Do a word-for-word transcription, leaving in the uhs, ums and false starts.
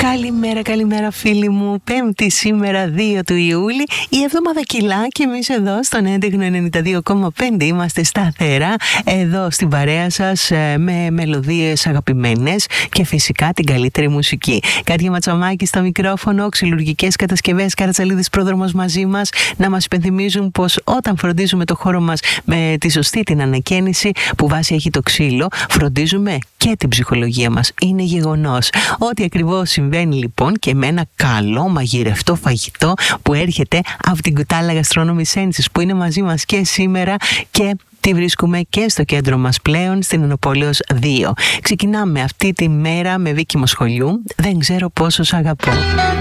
Καλημέρα, καλημέρα φίλοι μου. Πέμπτη σήμερα, δύο του Ιούλη. Η εβδομάδα κιλά και εμείς εδώ στον Έντεχνο ενενήντα δύο κόμμα πέντε είμαστε σταθερά εδώ στην παρέα σας με μελωδίες αγαπημένες και φυσικά την καλύτερη μουσική. Κάτια Ματσαμάκη στο μικρόφωνο, ξυλουργικές κατασκευές Καρατσαλίδης πρόδρομος μαζί μας να μας υπενθυμίζουν πως όταν φροντίζουμε το χώρο μας με τη σωστή την ανακαίνιση που βάση έχει το ξύλο, φροντίζουμε και την ψυχολογία μας. Είναι γεγονός. Ό,τι ακριβώς συμβαίνει λοιπόν και με ένα καλό μαγειρευτό φαγητό που έρχεται από την Κουτάλα Γαστρόνομη Σένσης που είναι μαζί μας και σήμερα και τη βρίσκουμε και στο κέντρο μας πλέον στην Ενοπόλεως δύο. Ξεκινάμε αυτή τη μέρα με Βίκη Μοσχολιού. Δεν ξέρω πόσο σ' αγαπώ.